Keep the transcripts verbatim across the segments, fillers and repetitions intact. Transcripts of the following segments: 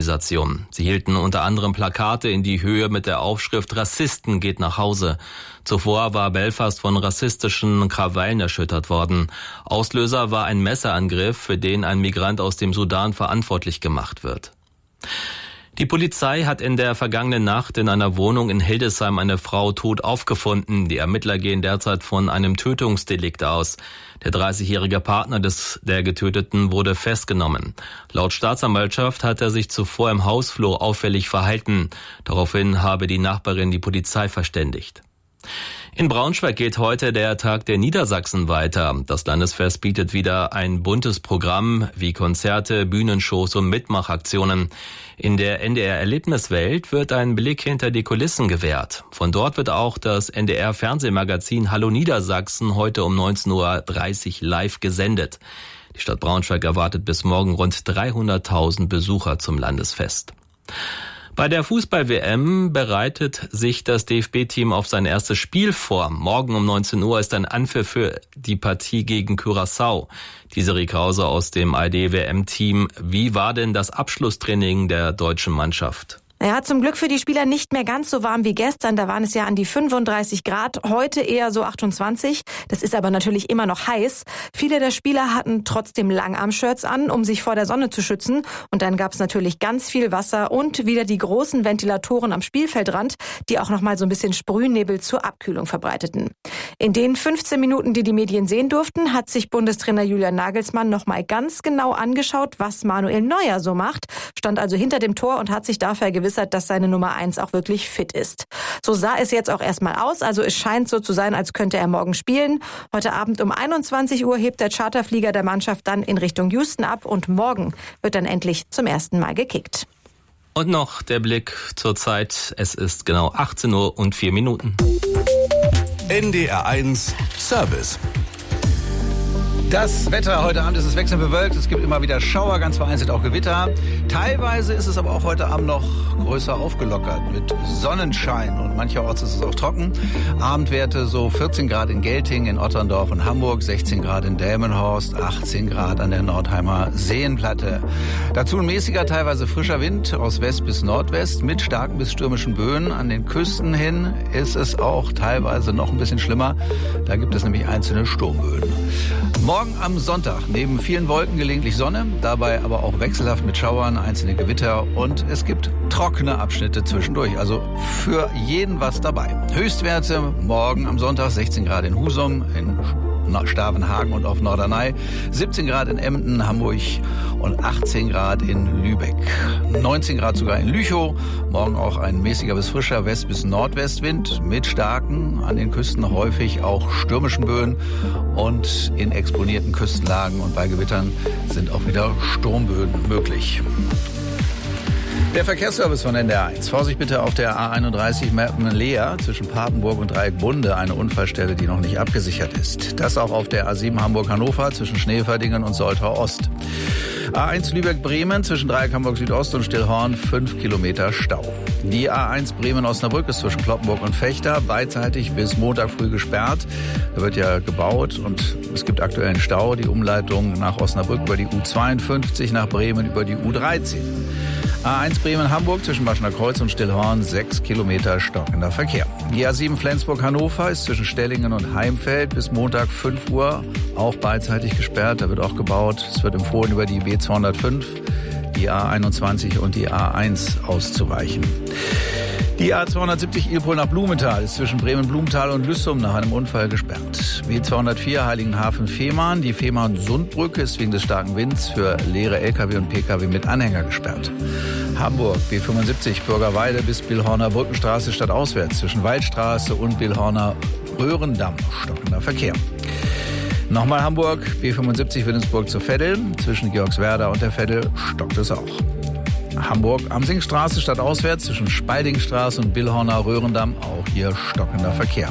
Organisation. Sie hielten unter anderem Plakate in die Höhe mit der Aufschrift »Rassisten geht nach Hause«. Zuvor war Belfast von rassistischen Krawallen erschüttert worden. Auslöser war ein Messerangriff, für den ein Migrant aus dem Sudan verantwortlich gemacht wird. Die Polizei hat in der vergangenen Nacht in einer Wohnung in Hildesheim eine Frau tot aufgefunden. Die Ermittler gehen derzeit von einem Tötungsdelikt aus. Der dreißigjährige Partner des der Getöteten wurde festgenommen. Laut Staatsanwaltschaft hat er sich zuvor im Hausflur auffällig verhalten. Daraufhin habe die Nachbarin die Polizei verständigt. In Braunschweig geht heute der Tag der Niedersachsen weiter. Das Landesfest bietet wieder ein buntes Programm wie Konzerte, Bühnenshows und Mitmachaktionen. In der N D R-Erlebniswelt wird ein Blick hinter die Kulissen gewährt. Von dort wird auch das N D R-Fernsehmagazin Hallo Niedersachsen heute um neunzehn Uhr dreißig live gesendet. Die Stadt Braunschweig erwartet bis morgen rund dreihunderttausend Besucher zum Landesfest. Bei der Fußball-W M bereitet sich das D F B-Team auf sein erstes Spiel vor. Morgen um neunzehn Uhr ist ein Anpfiff für die Partie gegen Curaçao. Desiree Krause aus dem A R D-W M-Team. Wie war denn das Abschlusstraining der deutschen Mannschaft? Ja, zum Glück für die Spieler nicht mehr ganz so warm wie gestern. Da waren es ja an die fünfunddreißig Grad. Heute eher so achtundzwanzig. Das ist aber natürlich immer noch heiß. Viele der Spieler hatten trotzdem Langarm-Shirts an, um sich vor der Sonne zu schützen. Und dann gab es natürlich ganz viel Wasser und wieder die großen Ventilatoren am Spielfeldrand, die auch nochmal so ein bisschen Sprühnebel zur Abkühlung verbreiteten. In den fünfzehn Minuten, die die Medien sehen durften, hat sich Bundestrainer Julian Nagelsmann nochmal ganz genau angeschaut, was Manuel Neuer so macht. Stand also hinter dem Tor und hat sich dafür gewissert, dass seine Nummer eins auch wirklich fit ist. So sah es jetzt auch erstmal aus, also es scheint so zu sein, als könnte er morgen spielen. Heute Abend um einundzwanzig Uhr hebt der Charterflieger der Mannschaft dann in Richtung Houston ab und morgen wird dann endlich zum ersten Mal gekickt. Und noch der Blick zur Zeit. Es ist genau achtzehn Uhr und vier Minuten. N D R eins Service. Das Wetter heute Abend ist es wechselnd bewölkt. Es gibt immer wieder Schauer, ganz vereinzelt auch Gewitter. Teilweise ist es aber auch heute Abend noch größer aufgelockert mit Sonnenschein und mancherorts ist es auch trocken. Abendwerte so vierzehn Grad in Gelting, in Otterndorf und Hamburg, sechzehn Grad in Delmenhorst, achtzehn Grad an der Nordheimer Seenplatte. Dazu ein mäßiger, teilweise frischer Wind aus West bis Nordwest mit starken bis stürmischen Böen. An den Küsten hin ist es auch teilweise noch ein bisschen schlimmer. Da gibt es nämlich einzelne Sturmböen. Morgen am Sonntag neben vielen Wolken gelegentlich Sonne, dabei aber auch wechselhaft mit Schauern, einzelne Gewitter und es gibt trockene Abschnitte zwischendurch. Also für jeden was dabei. Höchstwerte morgen am Sonntag sechzehn Grad in Husum, in Stavenhagen und auf Norderney, siebzehn Grad in Emden, Hamburg und achtzehn Grad in Lübeck. neunzehn Grad sogar in Lüchow. Morgen auch ein mäßiger bis frischer West- bis Nordwestwind mit starken, an den Küsten häufig auch stürmischen Böen und in exponierten Küstenlagen und bei Gewittern sind auch wieder Sturmböen möglich. Der Verkehrsservice von N D R eins. Vorsicht bitte auf der A einunddreißig Meppen-Leer zwischen Papenburg und Dreieckbunde, eine Unfallstelle, die noch nicht abgesichert ist. Das auch auf der A sieben Hamburg-Hannover zwischen Schneverdingen und Soltau-Ost. A eins Lübeck-Bremen zwischen Dreieck Hamburg-Südost und Stillhorn, fünf Kilometer Stau. Die A eins Bremen-Osnabrück ist zwischen Cloppenburg und Fechter beidseitig bis Montag früh gesperrt. Da wird ja gebaut und es gibt aktuellen Stau. Die Umleitung nach Osnabrück über die U zweiundfünfzig, nach Bremen über die U dreizehn. A eins Bremen-Hamburg zwischen Maschener Kreuz und Stillhorn, sechs Kilometer stockender Verkehr. Die A sieben Flensburg-Hannover ist zwischen Stellingen und Heimfeld bis Montag fünf Uhr auch beidseitig gesperrt. Da wird auch gebaut. Es wird empfohlen, über die B zweihundertfünf, die A einundzwanzig und die A eins auszuweichen. Die A zweihundertsiebzig Ilpol nach Blumenthal ist zwischen Bremen-Blumenthal und Lüssum nach einem Unfall gesperrt. B zweihundertvier Heiligenhafen-Fehmarn. Die Fehmarn-Sundbrücke ist wegen des starken Winds für leere L K W und P K W mit Anhänger gesperrt. Hamburg B fünfundsiebzig Bürgerweide bis Billhorner Brückenstraße stadtauswärts zwischen Waldstraße und Billhorner Röhrendamm stockender Verkehr. Nochmal Hamburg B fünfundsiebzig Willensburg zur Veddel. Zwischen Georgswerda und der Veddel stockt es auch. Hamburg Amsingstraße stadtauswärts zwischen Speidingstraße und Billhorner Röhrendamm, auch hier stockender Verkehr.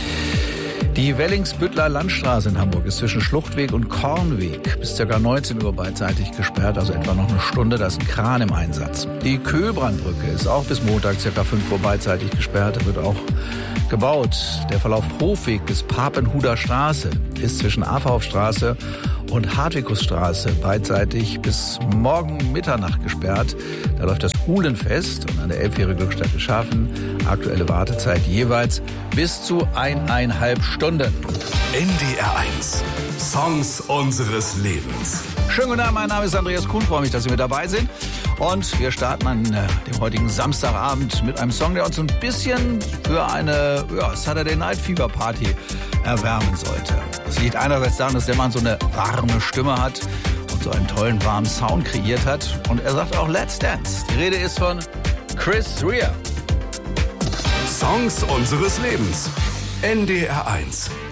Die Wellingsbüttler Landstraße in Hamburg ist zwischen Schluchtweg und Kornweg bis ca. neunzehn Uhr beidseitig gesperrt, also etwa noch eine Stunde, da ist ein Kran im Einsatz. Die Köhlbrandbrücke ist auch bis Montag ca. fünf Uhr beidseitig gesperrt, da wird auch gebaut. Der Verlauf Hofweg bis Papenhuder Straße ist zwischen Afhaufstraße und Hartwigsstraße beidseitig bis morgen Mitternacht gesperrt. Da läuft das Uhlenfest und an der elfjährigen Glückstadt Schafen. Aktuelle Wartezeit jeweils bis zu eineinhalb Stunden. N D R eins. Songs unseres Lebens. Schönen guten Abend, mein Name ist Andreas Kuhn, freue mich, dass Sie mit dabei sind. Und wir starten an äh, dem heutigen Samstagabend mit einem Song, der uns ein bisschen für eine ja, Saturday Night Fever Party erwärmen sollte. Das liegt einerseits daran, dass der Mann so eine warme Stimme hat und so einen tollen, warmen Sound kreiert hat. Und er sagt auch Let's Dance. Die Rede ist von Chris Rea. Songs unseres Lebens. N D R eins.